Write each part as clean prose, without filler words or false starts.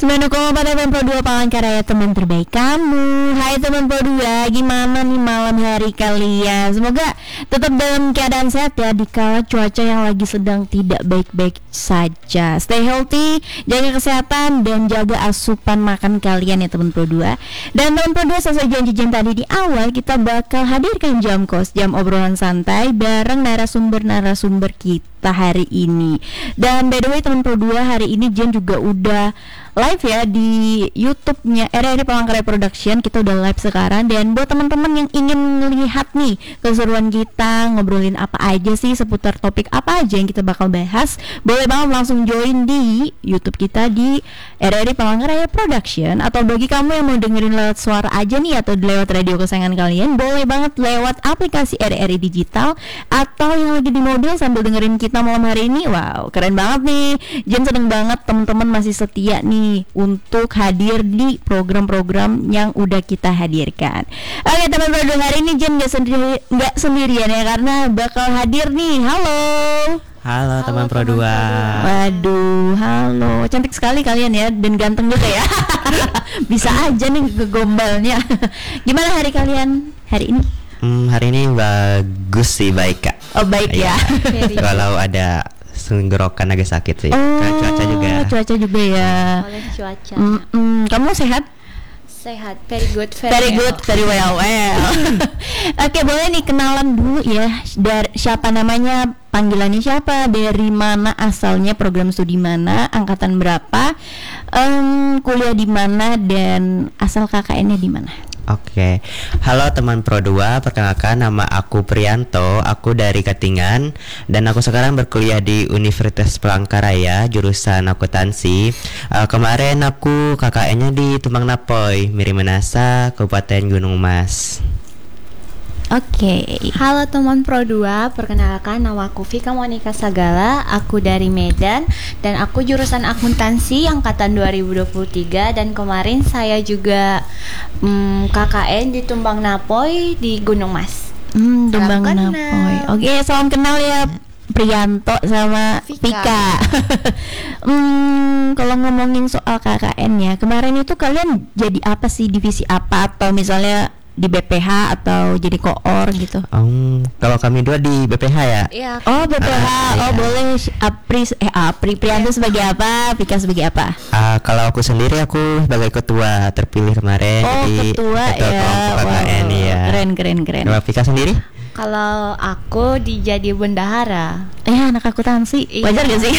90,4 FM Pro 2 Palangkaraya, teman terbaik kamu. Hai teman Pro 2, gimana nih malam hari kalian? Semoga tetap dalam keadaan sehat ya, dikala cuaca yang lagi sedang tidak baik-baik saja. Stay healthy, jaga kesehatan dan jaga asupan makan kalian ya teman Pro 2. Dan teman Pro 2, sesuai janji-janji tadi di awal, kita bakal hadirkan jam obrolan santai bareng narasumber kita hari ini. Dan by the way teman Pro 2, hari ini Jen juga udah live ya di YouTube-nya RRI Palangkaraya Production. Kita udah live sekarang. Dan buat teman-teman yang ingin melihat nih keseruan kita, ngobrolin apa aja sih, seputar topik apa aja yang kita bakal bahas, boleh banget langsung join di YouTube kita di RRI Palangkaraya Production. Atau bagi kamu yang mau dengerin lewat suara aja nih atau lewat radio kesayangan kalian, boleh banget lewat aplikasi RRI Digital. Atau yang lagi di mobil sambil dengerin kita malam hari ini, wow keren banget nih. Jen seneng banget teman-teman masih setia nih untuk hadir di program-program yang udah kita hadirkan. Oke teman-teman, hari ini Jen nggak sendirian ya, karena bakal hadir nih. Halo teman Pro 2. Waduh, halo. Cantik sekali kalian ya, dan ganteng juga ya. Bisa aja nih kegombalnya. Gimana hari kalian hari ini? Hari ini bagus sih, baik kak. Oh baik ya. Kalau ada tenggorokan agak sakit sih. Karena cuaca juga ya. Oleh cuaca. Kamu sehat? Sehat, very good, very well. Oke, boleh nih kenalan dulu ya. Siapa namanya, panggilannya siapa, dari mana asalnya, program studi mana, angkatan berapa, kuliah di mana, dan asal KKN-nya di mana? Oke. Halo teman Pro 2, perkenalkan nama aku Prianto, aku dari Katingan dan aku sekarang berkuliah di Universitas Palangkaraya jurusan akuntansi. Kemarin aku KKN-nya di Tumbang Napoy, Miri Menasa, Kabupaten Gunung Mas. Oke. Halo teman Pro 2, perkenalkan nama aku Vika Monika Sagala, aku dari Medan dan aku jurusan akuntansi angkatan 2023 dan kemarin saya juga KKN di Tumbang Napoy di Gunung Mas. Tumbang Napoy. Oke, salam kenal ya Prianto sama Vika. Kalau ngomongin soal KKN ya, kemarin itu kalian jadi apa sih, divisi apa, atau misalnya di BPH atau jadi koor gitu? Kalau kami dua di BPH ya. Iya. Oh BPH. Iya. Boleh. Prianto sebagai apa, Vika sebagai apa? Kalau aku sendiri, aku sebagai ketua terpilih kemarin. Ketua ya. KKN ya. Keren. Kalau Vika sendiri? Kalau aku jadi bendahara. Anak akuntansi. Iya. Wajar gak sih?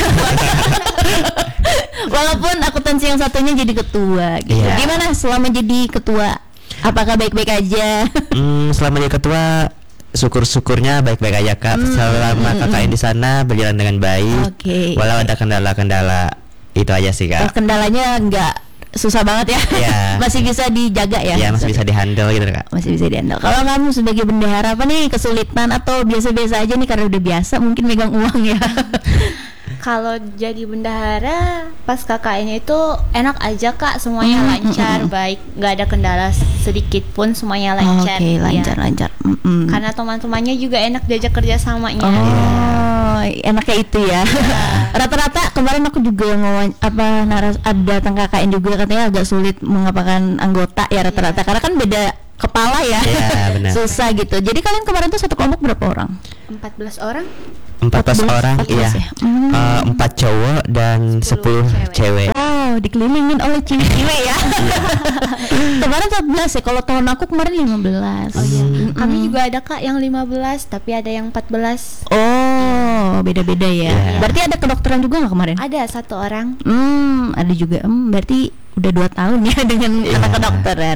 Walaupun akuntansi yang satunya jadi ketua gitu. Iya. Gimana selama jadi ketua? Apakah baik-baik aja? Selama jadi ketua, syukur-syukurnya baik-baik aja kak. Selama KKN di sana berjalan dengan baik. Walau ada kendala-kendala, itu aja sih kak. Kendalanya nggak susah banget ya? Yeah. Masih bisa dijaga ya? Iya, masih bisa dihandle gitu kak. Masih bisa dihandle. Kalau kamu sebagai bendahara apa nih, kesulitan atau biasa-biasa aja nih karena udah biasa mungkin megang uang ya? Kalau jadi bendahara pas KKN itu enak aja kak, semuanya lancar, baik, nggak ada kendala sedikit pun, semuanya lancar. Oke, lancar. Karena teman-temannya juga enak diajak kerja samanya. Enaknya itu ya. Rata-rata kemarin aku juga ada tentang KKN juga, katanya agak sulit mengapakan anggota ya rata-rata, karena kan beda kepala ya. Benar. Susah gitu. Jadi kalian kemarin tuh satu kelompok berapa orang? 14 orang. 14 orang, iya. 4 cowok dan 10 cewek. Wow, dikelilingin oleh cewek ya. Kemarin 14 ya, kalau tahun aku kemarin 15. Oh iya. Kami juga ada kak yang 15, tapi ada yang 14. Oh, beda-beda ya. Berarti ada kedokteran juga nggak kemarin? Ada 1 orang. Ada juga. Berarti udah 2 tahun ya dengan anak kedokteran.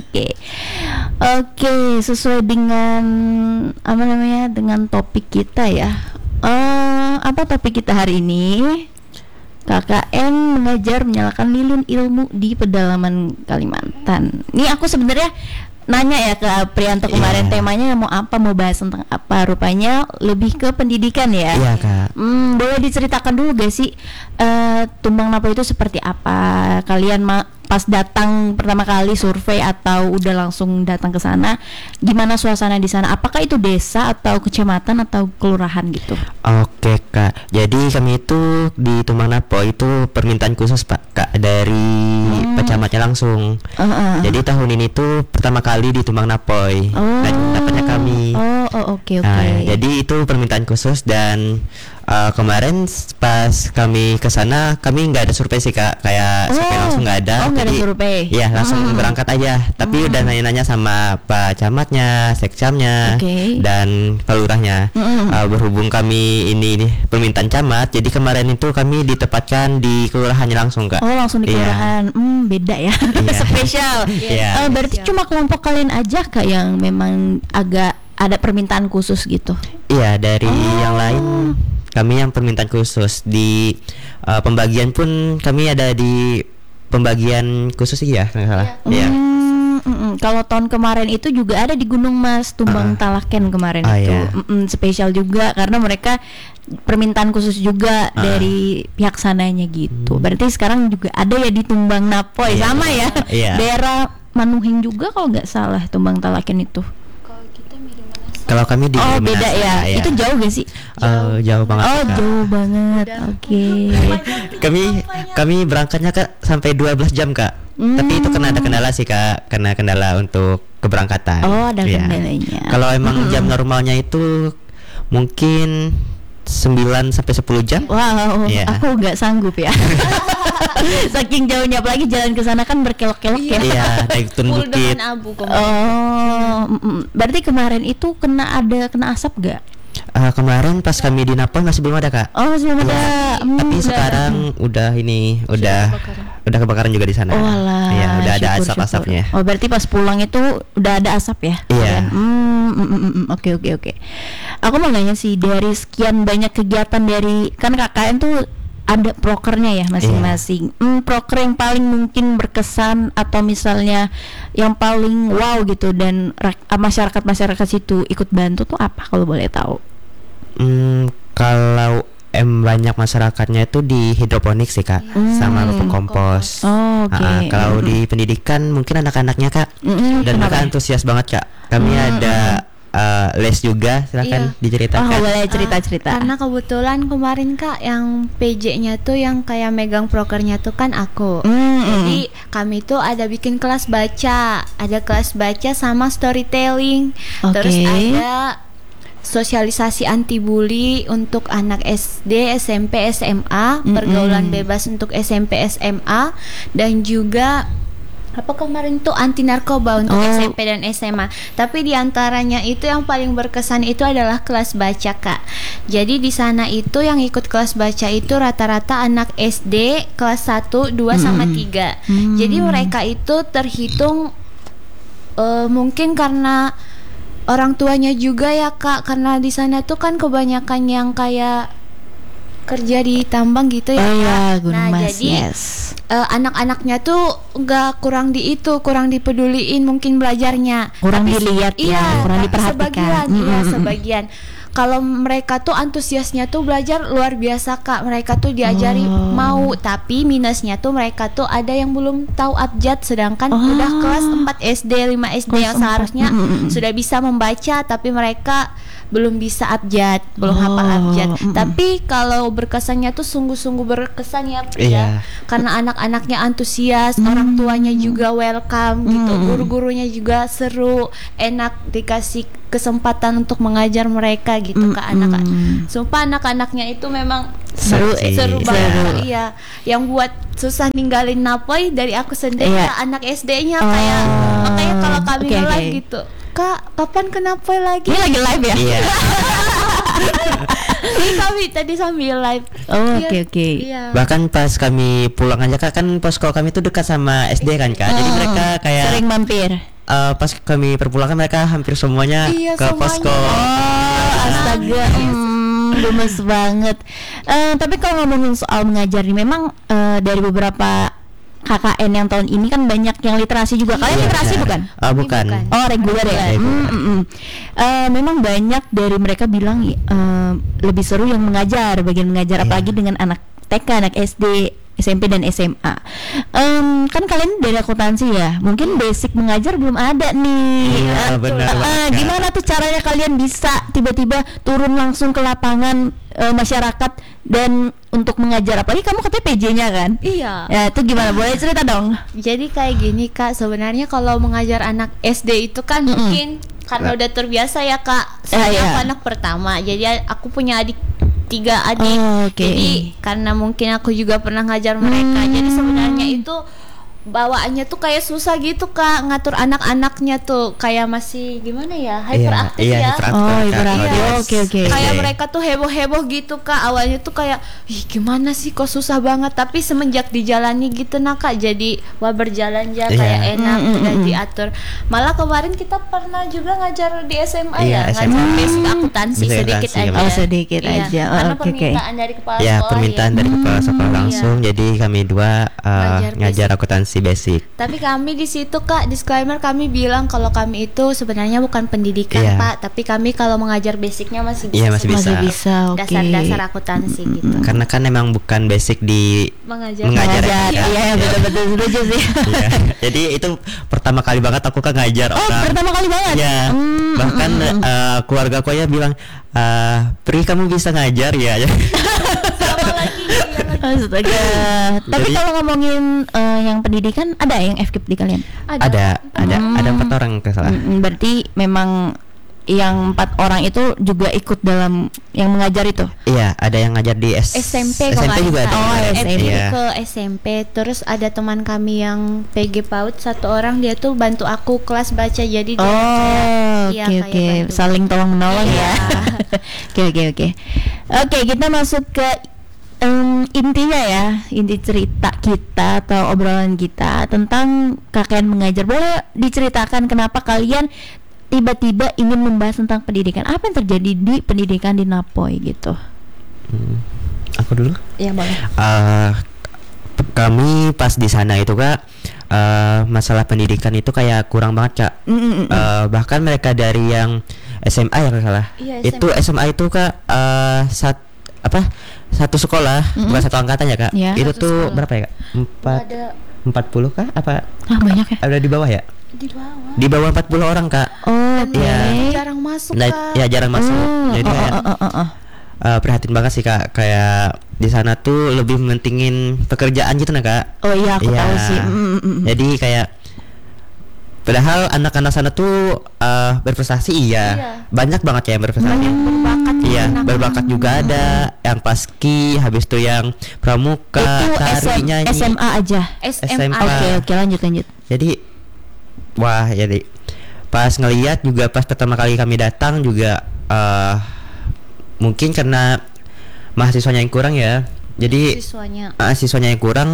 Oke, sesuai dengan dengan topik kita ya. Apa topik kita hari ini? KKN mengajar menyalakan lilin ilmu di pedalaman Kalimantan. Ini aku sebenarnya nanya ya ke Prianto kemarin, temanya mau bahas tentang apa? Rupanya lebih ke pendidikan ya. Iya kak. Boleh diceritakan dulu gak sih Tumbang Napoy itu seperti apa? Kalian pas datang pertama kali survei atau udah langsung datang ke sana, gimana suasana di sana? Apakah itu desa atau kecamatan atau kelurahan gitu? Oke kak, jadi kami itu di Tumbang Napoy itu permintaan khusus pak kak dari camatnya langsung. Jadi tahun ini tuh pertama kali di Tumbang Napoi dan dapatnya kami. Oke. Jadi itu permintaan khusus dan kemarin pas kami ke sana kami nggak ada survei sih Kak, kayak survei langsung nggak ada. Nggak ada Jadi, survei. Iya langsung berangkat aja. Tapi udah nanya-nanya sama Pak Camatnya, Sekcamnya, dan Pak Lurahnya. Berhubung kami ini permintaan camat, jadi kemarin itu kami ditempatkan di kelurahannya langsung Kak. Langsung di kelurahan. Beda ya. Spesial. Berarti cuma kelompok kalian aja Kak yang memang agak ada permintaan khusus gitu. Iya, dari yang lain kami yang permintaan khusus. Di pembagian pun kami ada di pembagian khusus sih ya, nggak salah. Iya. Kalau tahun kemarin itu juga ada di Gunung Mas, Tumbang Talaken kemarin itu. Spesial juga karena mereka permintaan khusus juga dari pihak sananya gitu. Berarti sekarang juga ada ya di Tumbang Napoi, sama ya. Daerah Manuhing juga kalau nggak salah Tumbang Talaken itu. Kalau kami di beda ya. Itu jauh gak sih? Jauh banget. Jauh banget. Oke. Kami berangkatnya Kak sampai 12 jam Kak. Tapi itu kena ada kendala sih Kak, kena kendala untuk keberangkatan. Ada kendalanya. Kalau emang jam normalnya itu mungkin 9 sampai 10 jam. Wow, aku nggak sanggup ya. Saking jauhnya, apalagi jalan ke sana kan berkelok-kelok ya. Iya, naik turun bukit. Berarti kemarin itu kena asap gak? Kemarin pas kami di Napoi masih belum ada Kak. Masih belum ada. Tapi sekarang udah kebakaran juga di sana. Iya, udah ada asap-asapnya. Berarti pas pulang itu udah ada asap ya? Iya. Oke. Aku mau nanya sih, dari sekian banyak kegiatan dari kan KKN tuh ada prokernya ya masing-masing. Proker yang paling mungkin berkesan atau misalnya yang paling wow gitu dan masyarakat situ ikut bantu tuh apa kalau boleh tahu? Kalau banyak masyarakatnya itu di hidroponik sih Kak, sama pupuk kompos. Kalau di pendidikan mungkin anak-anaknya Kak, dan mereka antusias banget Kak. Kami ada les juga, silakan diceritakan. Boleh cerita-cerita. Karena kebetulan kemarin Kak yang PJ-nya tuh yang kayak megang prokernya tuh kan aku. Jadi kami tuh ada bikin kelas baca, sama storytelling. Terus ada sosialisasi anti bully untuk anak SD, SMP, SMA, pergaulan bebas untuk SMP, SMA, dan juga kemarin tuh anti narkoba untuk SMP dan SMA. Tapi diantaranya itu yang paling berkesan itu adalah kelas baca Kak. Jadi di sana itu yang ikut kelas baca itu rata-rata anak SD kelas 1, 2 sama 3. Jadi mereka itu terhitung mungkin karena orang tuanya juga ya Kak, karena di sana tuh kan kebanyakan yang kayak kerja di tambang gitu ya. Jadi anak-anaknya tuh kurang dipeduliin mungkin belajarnya, kurang dilihat kurang diperhatikan. Sebagian. Kalau mereka tuh antusiasnya tuh belajar luar biasa Kak. Mereka tuh diajari mau, tapi minusnya tuh mereka tuh ada yang belum tahu abjad, sedangkan udah kelas 4 SD, 5 SD yang seharusnya sudah bisa membaca, tapi mereka belum bisa abjad, belum hafal abjad. Tapi kalau berkesannya tuh sungguh-sungguh berkesan ya, karena anak-anaknya antusias, orang tuanya juga welcome gitu, guru-gurunya juga seru, enak dikasih kesempatan untuk mengajar mereka gitu ke anak-anak. Sumpah anak-anaknya itu memang seru banget. Iya, yang buat susah ninggalin Napoi dari aku sendiri anak SD-nya kayak makanya kalau kami live gitu, Kak, kapan ke Napoi lagi? Ini lagi live ya? Iya. Ini kami tadi sambil live. Oke. Iya. Bahkan pas kami pulang aja Kak, kan posko kami itu dekat sama SD kan Kak. Jadi mereka kayak sering mampir. Pas kami perpulangan mereka hampir semuanya ke posko. Astaga. Gemes banget. Tapi kalau ngomongin soal mengajar nih, memang dari beberapa KKN yang tahun ini kan banyak yang literasi juga. Kalian literasi bukan? Bukan. Reguler ya. Memang banyak dari mereka bilang lebih seru yang mengajar, bagian mengajar, apalagi dengan anak TK, anak SD, SMP dan SMA. Kan kalian dari akuntansi ya, mungkin basic mengajar belum ada nih. Benar. Gimana tuh caranya kalian bisa tiba-tiba turun langsung ke lapangan masyarakat dan untuk mengajar, apalagi kamu katanya PJ-nya kan? Iya. Ya itu gimana? Boleh cerita dong? Jadi kayak gini Kak, sebenarnya kalau mengajar anak SD itu kan mungkin karena udah terbiasa ya Kak. Soalnya aku anak pertama, jadi aku punya 3 adik. Jadi karena mungkin aku juga pernah ngajar mereka, jadi sebenarnya itu bawaannya tuh kayak susah gitu Kak, ngatur anak-anaknya tuh kayak masih gimana ya, hyperaktif ya. Oke. Kayak mereka tuh heboh-heboh gitu Kak. Awalnya tuh kayak, ih gimana sih kok susah banget. Tapi semenjak dijalani gitu nah Kak, jadi wah berjalan aja kayak enak, udah diatur. Malah kemarin kita pernah juga ngajar di SMA ngajar basic akuntansi sedikit aja. Sedikit aja. Karena permintaan dari kepala sekolah. Ya, permintaan dari kepala sekolah langsung. Jadi kami dua ngajar akuntansi basic. Tapi kami di situ Kak, disclaimer kami bilang kalau kami itu sebenarnya bukan pendidikan Pak, tapi kami kalau mengajar basicnya masih bisa. Iya, masih bisa. Dasar-dasar akuntansi gitu. Karena kan emang bukan basic di mengajar. Iya, betul setuju sih. Ya. Jadi itu pertama kali banget aku kan ngajar orang. Pertama kali banget. Ya. Bahkan keluarga aku ya bilang, Pri kamu bisa ngajar ya. Sama lagi. Astaga. Tapi kalau ngomongin yang pendidikan, ada yang FKIP di kalian? Ada 4 orang kesalah. Berarti memang yang 4 orang itu juga ikut dalam yang mengajar itu? Iya, ada yang ngajar di SMP juga ada. SMP ke SMP. Terus ada teman kami yang PG PAUD 1 orang, dia tuh bantu aku kelas baca. Jadi dia oke. Saling tolong menolong ya. Oke. Oke, kita masuk ke intinya ya, inti cerita kita atau obrolan kita tentang kalian mengajar. Boleh diceritakan kenapa kalian tiba-tiba ingin membahas tentang pendidikan? Apa yang terjadi di pendidikan di Napoy gitu? Aku dulu. Iya, boleh. Kami pas di sana itu Kak, masalah pendidikan itu kayak kurang banget Kak. Bahkan mereka dari yang SMA ya kalau salah. Itu SMA itu Kak, satu sekolah, bukan satu angkatan ya Kak. Itu tuh sekolah. Berapa ya Kak? 40 Kak? Apa? Banyak ya? Ada di bawah ya? Di bawah 40 orang Kak. Jarang masuk Kak. Ya jarang masuk. Jadi kayak prihatin banget sih Kak. Kayak di sana tuh lebih mementingin pekerjaan gitu nah Kak. Oh iya, aku tahu sih. Jadi kayak padahal anak-anak sana tuh berprestasi banyak banget ya yang berprestasi. Berbakat juga ada yang paski, habis itu yang pramuka, tari, nyanyi. SMA aja. SMA. Oke, lanjut. Jadi pas ngelihat juga pas pertama kali kami datang juga mungkin karena mahasiswanya yang kurang ya. Jadi siswanya yang kurang,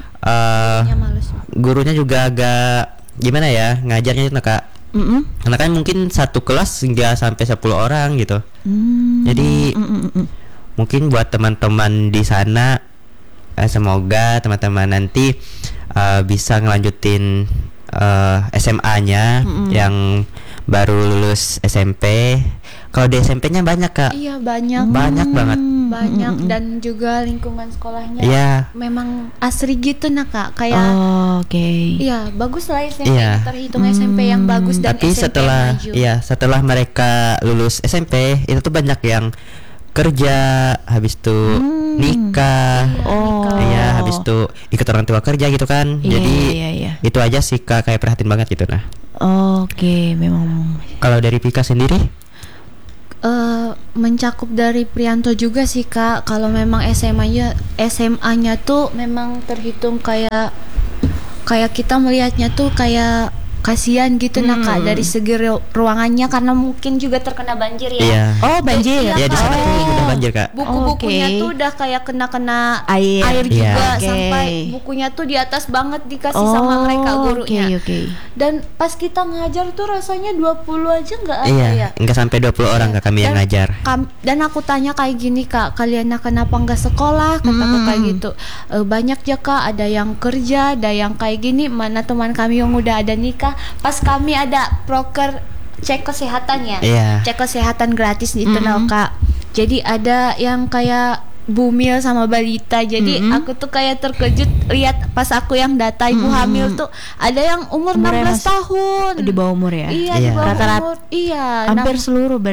gurunya juga agak gimana ya ngajarnya itu Kak. Karena kan mungkin satu kelas hingga sampai 10 orang gitu. Jadi mungkin buat teman-teman di sana, semoga teman-teman nanti bisa ngelanjutin SMA-nya yang baru lulus SMP. Kalau di SMP-nya banyak Kak. Iya, banyak banget. Dan juga lingkungan sekolahnya memang asri gitu nah Kak. Kayak iya, bagus lah SMP. Terhitung SMP yang bagus dan tapi SMP maju. Setelah mereka lulus SMP itu tuh banyak yang kerja, habis itu nikah. Habis itu ikut orang tua kerja gitu kan. Jadi itu aja sih Kak, kayak perhatiin banget gitu nah. Memang. Kalau dari Pika sendiri? Mencakup dari Prianto juga sih Kak. Kalau memang SMA-nya tuh memang terhitung kayak kita melihatnya tuh kayak kasihan gitu nah Kak, dari segi ruangannya karena mungkin juga terkena banjir ya. Banjir. Di sana tuh udah banjir Kak. Buku-bukunya tuh udah kayak kena air juga sampai bukunya tuh di atas banget dikasih sama mereka gurunya. Dan pas kita ngajar tuh rasanya 20 aja nggak ada ya. Enggak sampai 20 orang Kak kami yang ngajar. Dan aku tanya kayak gini Kak, kalian kenapa nggak sekolah? Kataku kayak gitu. Banyak ya Kak, ada yang kerja, ada yang kayak gini. Mana teman kami yang udah ada nikah. Pas kami ada proker cek kesehatan ya, cek kesehatan gratis itu loh Kak. Jadi ada yang kayak bumil sama balita. Jadi aku tuh kayak terkejut lihat pas aku yang data ibu hamil tuh ada yang umur 16 tahun. Di bawah umur ya? Iya, di bawah rata-rata umur. Iya, hampir seluruh berarti.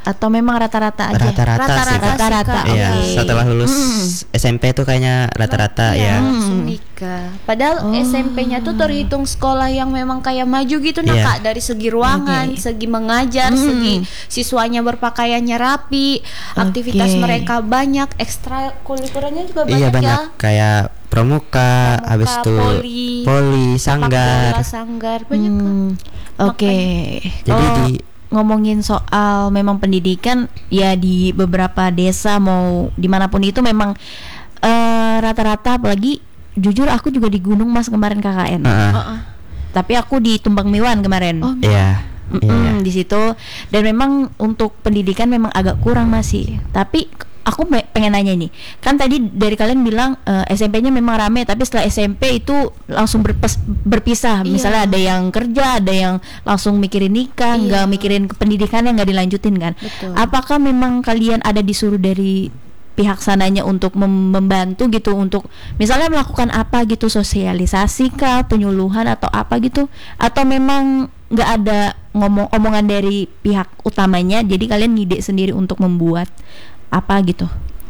atau memang rata-rata aja? Rata-rata sih, Kak. Rata-rata. Iya, Oke. setelah lulus SMP tuh kayaknya rata-rata Iya, ya. langsung nikah. Padahal SMP-nya tuh terhitung sekolah yang memang kayak maju gitu nah Iya. Kak, dari segi ruangan, segi mengajar, segi siswanya berpakaiannya rapi, aktivitas Oke. mereka banyak, ekstrakurikulernya juga banyak, Iya banyak ya. kayak pramuka, habis itu poli, sepak sanggar. bola, sanggar, banyak Kak. Oke. Jadi Kalau di- ngomongin soal memang pendidikan ya di beberapa desa mau dimanapun itu memang rata-rata, apalagi jujur aku juga di Gunung Mas kemarin KKN. Heeh. Tapi aku di Tumbang Miwan kemarin. Oh, Iya. Iya. Di situ, dan memang untuk pendidikan memang agak kurang masih. Tapi aku pengen nanya nih, kan tadi dari kalian bilang SMP-nya memang rame, tapi setelah SMP itu langsung berpisah. Iya. Misalnya ada yang kerja, ada yang langsung mikirin nikah, Iya. nggak mikirin pendidikannya, nggak dilanjutin kan. Betul. Apakah memang kalian ada disuruh dari pihak sananya untuk membantu gitu, untuk misalnya melakukan apa gitu, sosialisasi kah, penyuluhan atau apa gitu, atau memang nggak ada omongan dari pihak utamanya, jadi kalian ngide sendiri untuk membuat apa gitu?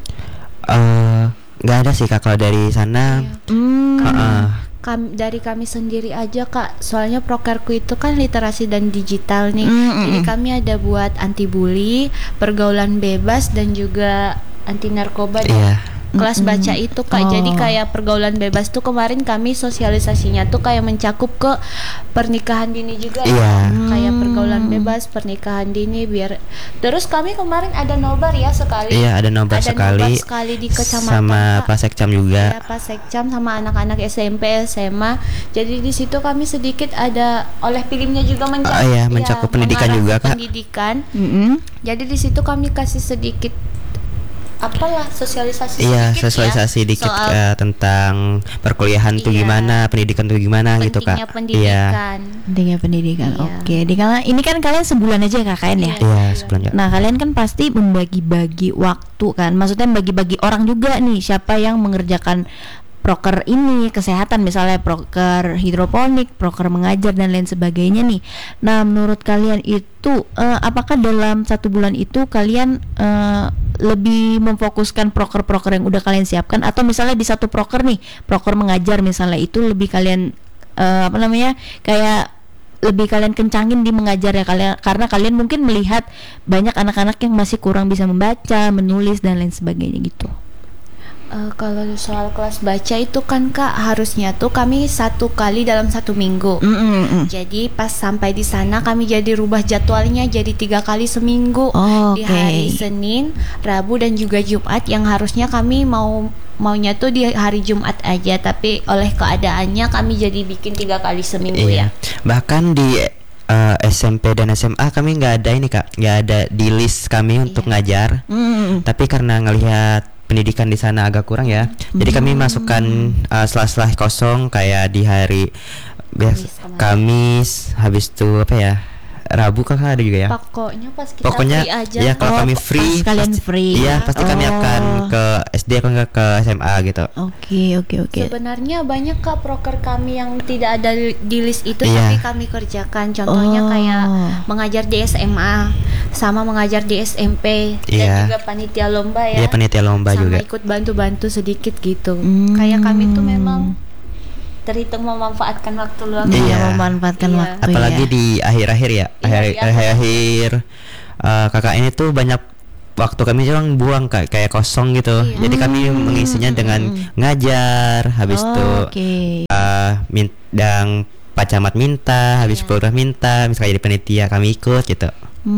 Nggak ada sih Kak kalau dari sana. Iya. Heeh. Dari kami sendiri aja Kak, soalnya prokerku itu kan literasi dan digital nih. Jadi kami ada buat anti bully, pergaulan bebas, dan juga anti narkoba dan Iya. kelas baca itu Kak. Jadi kayak pergaulan bebas tuh kemarin kami sosialisasinya tuh kayak mencakup ke pernikahan dini juga ya. Iya. Kayak pergaulan bebas, pernikahan dini, biar terus kami kemarin ada nobar ya sekali. Iya, ada nobar sekali di kecamatan sama Kak. Pak Sekcam juga. Ya, Pak Sekcam sama anak-anak SMP, SMA. Jadi di situ kami sedikit ada oleh filmnya juga mencakup pendidikan mengarah juga, ke Kak. pendidikan. Mm-mm. Jadi di situ kami kasih sedikit sosialisasi Iya, sedikit sosialisasi ya, dikit soal tentang perkuliahan tuh Iya. gimana, pendidikan tuh gimana gitu pentingnya Kak. Iya. pendidikan. Pentingnya pendidikan. Iya. Oke, ini kan kalian sebulan aja KKN ya? Iya, sebulan. Nah, kalian kan pasti membagi-bagi waktu kan. Maksudnya bagi-bagi orang juga nih, siapa yang mengerjakan proker ini, kesehatan misalnya proker hidroponik, proker mengajar dan lain sebagainya nih. Nah, menurut kalian itu apakah dalam 1 bulan itu kalian lebih memfokuskan proker-proker yang udah kalian siapkan, atau misalnya di satu proker nih, proker mengajar misalnya, itu lebih kalian kayak lebih kalian kencangin di mengajar ya kalian, karena kalian mungkin melihat banyak anak-anak yang masih kurang bisa membaca, menulis dan lain sebagainya gitu. Kalau soal kelas baca itu kan Kak, harusnya tuh kami 1 kali dalam 1 minggu. Jadi pas sampai di sana kami jadi rubah jadwalnya jadi 3 kali seminggu. Di Oke. hari Senin, Rabu dan juga Jumat, yang harusnya kami maunya tuh di hari Jumat aja, tapi oleh keadaannya kami jadi bikin 3 kali seminggu ya. Bahkan di SMP dan SMA kami nggak ada ini Kak, nggak ada di list kami untuk ngajar. Tapi karena ngelihat pendidikan di sana agak kurang ya, jadi kami masukkan sela-sela kosong kayak di hari Kamis, habis itu apa ya, Rabu kan ada juga ya. Pokoknya pas kita free aja. Ya kalau kami free, pas kalian free. Iya, pasti kami akan ke SD atau enggak ke SMA gitu. Oke. Sebenarnya banyak Kak proker kami yang tidak ada di list itu, Iya. tapi kami kerjakan. Contohnya kayak mengajar di SMA, sama mengajar di SMP, dan Iya. juga panitia lomba ya. Iya, panitia lomba sama juga. ikut bantu-bantu sedikit gitu. Kayak kami tuh memang terhitung memanfaatkan waktu luang. Iya. Memanfaatkan Iya. waktu Apalagi ya. di akhir-akhir ya, Iya, di akhir-akhir KKN itu banyak waktu kami memang buang kayak kosong gitu. Iya. Jadi kami mengisinya dengan ngajar, habis itu Oke. dan Pak Camat minta, habis Lurah minta, misalnya jadi panitia kami ikut gitu.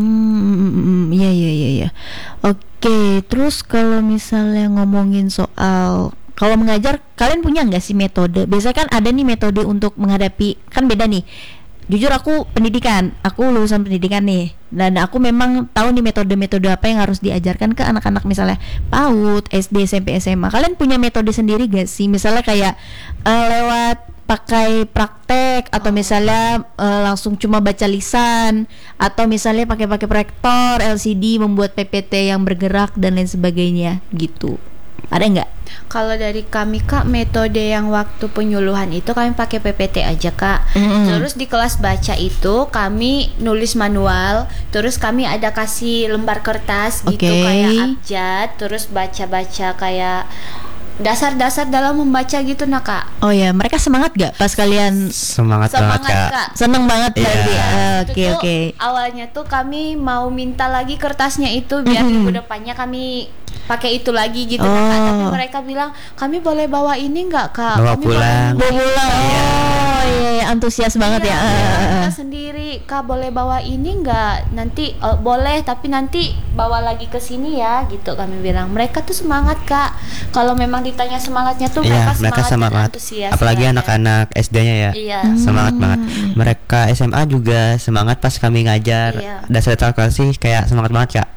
Iya. Oke, terus kalau misalnya ngomongin soal kalau mengajar, kalian punya nggak sih metode? Biasanya kan ada nih metode untuk menghadapi, kan beda nih. Jujur aku pendidikan, aku lulusan pendidikan nih, dan aku memang tahu nih metode-metode apa yang harus diajarkan ke anak-anak misalnya PAUD, SD, SMP, SMA. Kalian punya metode sendiri gak sih? Misalnya kayak lewat pakai praktek, atau misalnya langsung cuma baca lisan, atau misalnya pakai proyektor LCD membuat PPT yang bergerak dan lain sebagainya gitu. Ada nggak? Kalau dari kami Kak, metode yang waktu penyuluhan itu kami pakai PPT aja Kak. Terus di kelas baca itu kami nulis manual. Terus kami ada kasih lembar kertas gitu kayak abjad. Terus baca-baca kayak dasar-dasar dalam membaca gitu nah Kak. Oh ya, mereka semangat gak pas kalian? Semangat banget Kak. Seneng banget berarti. Itu tuh awalnya tuh kami mau minta lagi kertasnya itu biar minggu depannya kami pakai itu lagi gitu nah, Kak. Tapi mereka bilang kami boleh bawa ini nggak Kak? Bawa kami pulang. Bawa pulang. Oh iya, antusias banget ya. Kita sendiri Kak boleh bawa ini nggak? Nanti boleh tapi nanti bawa lagi ke sini ya gitu kami bilang. Mereka tuh semangat Kak. Kalau memang ditanya semangatnya tuh mereka semangat dan antusias. Apalagi anak-anak SD-nya ya. Iya. Semangat banget. Mereka SMA juga semangat pas kami ngajar. Dasar kalkulasi kayak semangat banget Kak.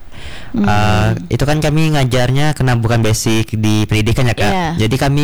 Itu kan kami ngajarnya kena bukan basic di pendidikan ya Kak. Jadi kami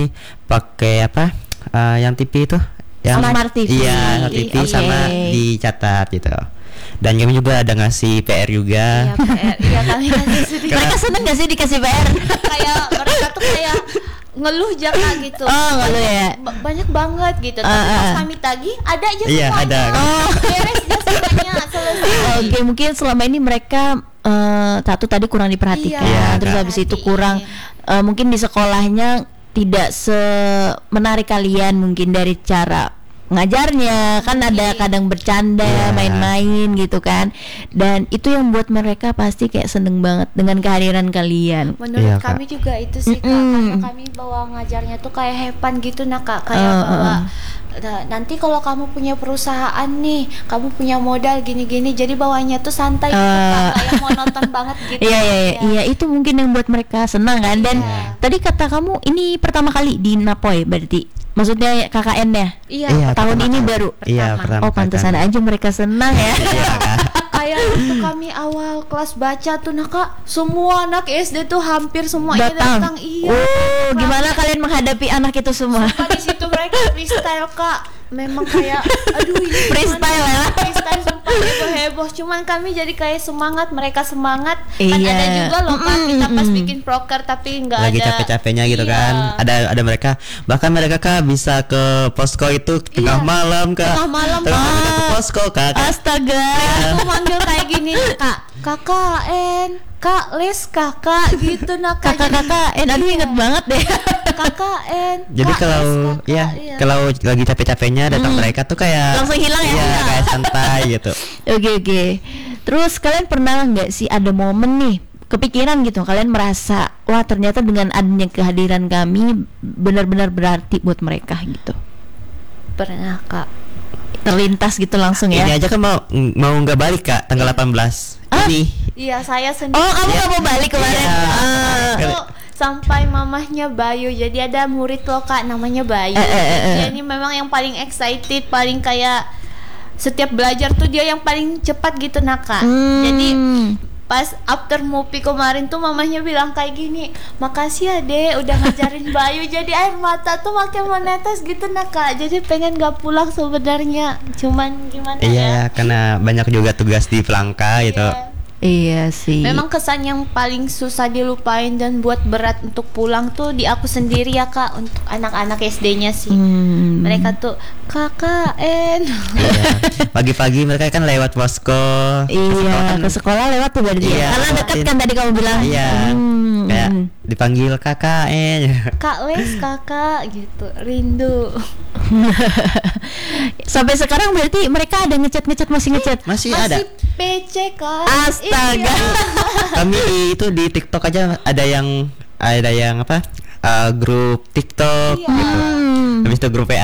pakai apa? Yang TV itu? Yang Smart TV. Iya, TV sama dicatat gitu. Dan kami juga ada ngasih PR juga. Iya, PR. Iya, kami kasih sedikit. Mereka seneng gak sih dikasih PR? Kayak mereka tuh kayak ngeluh jaka gitu. Ngeluh ya. Banyak banget gitu. Tapi pas kami tagih ada aja semuanya. Iya, ada. Beres aja semuanya, selesai. Oke, mungkin selama ini mereka satu tadi kurang diperhatikan, terus habis itu kurang mungkin di sekolahnya tidak menarik kalian mungkin dari cara ngajarnya, kan ada kadang bercanda, main-main gitu kan, dan itu yang buat mereka pasti kayak seneng banget dengan kehadiran kalian. Menurut kami juga itu sih Kak, karena kami bawa ngajarnya tuh kayak hepan gitu nah Kak, kayak bawa nanti kalau kamu punya perusahaan nih, kamu punya modal gini-gini, jadi bawahnya tuh santai gitu Kak, kayak monoton banget gitu. Iya, itu mungkin yang buat mereka senang kan. Dan tadi kata kamu ini pertama kali di Napoy berarti, maksudnya KKN ya? Iya, tahun ini baru. Iya, pertama. Oh, pantesan aja mereka senang ya. Kayak waktu kami awal kelas baca tuh nah Kak, semua anak SD tuh hampir semuanya datang. Iya. Gimana kalian menghadapi anak itu semua? Di situ mereka freestyle Kak. Memang kayak aduh ini freestyle ya. Freestyle sumpah heboh. Cuman kami jadi kayak semangat, mereka semangat. Kan ada juga loh Kak, kita pas bikin proker tapi nggak ada. Lagi capek-capeknya gitu kan. Ada mereka, bahkan mereka Kak bisa ke posko itu tengah malam Kak. Tengah malam ke posko Kak. Astaga. Aku manggil kayak gini Kak, KKN, Kak les kakak gitu nah Kak. KKN, aduh inget banget deh. KKN. Jadi kalau lagi capek-capeknya datang mereka tuh kayak langsung hilang ya. Iya, kayak santai gitu. Oke. Terus kalian pernah nggak sih ada momen nih kepikiran gitu, kalian merasa wah ternyata dengan adanya kehadiran kami benar-benar berarti buat mereka gitu? Pernah Kak. Terlintas gitu langsung ya. Ini aja kan mau nggak balik Kak tanggal 18 ini. Iya, saya sendiri. Oh, kamu nggak mau balik kemarin? Sampai mamahnya Bayu, jadi ada murid loh Kak namanya Bayu. Dia ini memang yang paling excited, paling kayak setiap belajar tuh dia yang paling cepat gitu nah Kak. Jadi pas after movie kemarin tuh mamahnya bilang kayak gini, makasih ya Dek udah ngajarin Bayu. Jadi air mata tuh makin menetes gitu nah Kak. Jadi pengen gak pulang sebenarnya, cuman gimana ya? Karena banyak juga tugas di Pelangka gitu. Iya sih. Memang kesan yang paling susah dilupain dan buat berat untuk pulang tuh di aku sendiri ya Kak, untuk anak-anak SD-nya sih. Mereka tuh KKN. Iya. Pagi-pagi mereka kan lewat posko. Iya, ke sekolah lewat tuh berarti. Iya, karena dekat kan tadi kamu bilang. Iya. Kayak dipanggil KKN. Kak les kakak gitu, rindu. Sampai sekarang berarti mereka ada ngechat masih ngechat. Masih ada. PC Kak. Astaga. Kami itu di TikTok aja ada yang apa? Grup TikTok gitu. Habis itu grup WA